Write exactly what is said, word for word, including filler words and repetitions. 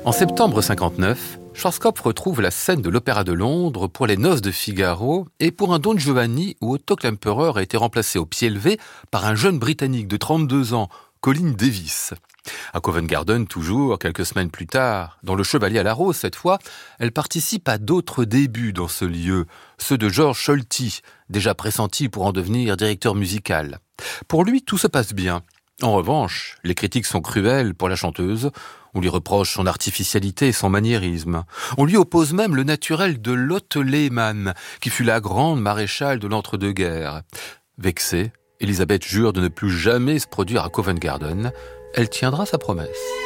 En septembre cinquante-neuf, Schwarzkopf retrouve la scène de l'Opéra de Londres pour les Noces de Figaro et pour un Don Giovanni où Otto Klemperer a été remplacé au pied levé par un jeune Britannique de trente-deux ans, Colin Davis. À Covent Garden, toujours, quelques semaines plus tard, dans Le Chevalier à la Rose cette fois, elle participe à d'autres débuts dans ce lieu, ceux de George Solti, déjà pressenti pour en devenir directeur musical. Pour lui, tout se passe bien. En revanche, les critiques sont cruelles pour la chanteuse. On lui reproche son artificialité et son maniérisme. On lui oppose même le naturel de Lotte Lehmann, qui fut la grande maréchale de l'entre-deux-guerres. Vexée, Elisabeth jure de ne plus jamais se produire à Covent Garden. Elle tiendra sa promesse.